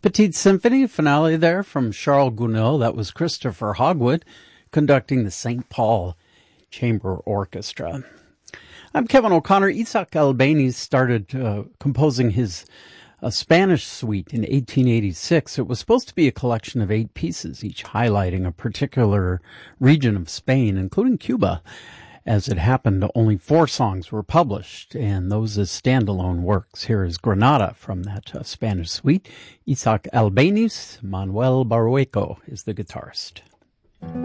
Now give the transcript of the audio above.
Petite Symphony finale there from Charles Gounod. That was Christopher Hogwood conducting the St. Paul Chamber Orchestra. I'm Kevin O'Connor. Isaac Albéniz started composing his Spanish suite in 1886. It was supposed to be a collection of 8 pieces, each highlighting a particular region of Spain, including Cuba. As it happened, only 4 songs were published, and those as standalone works. Here is Granada from that Spanish suite. Isaac Albéniz, Manuel Barrueco is the guitarist.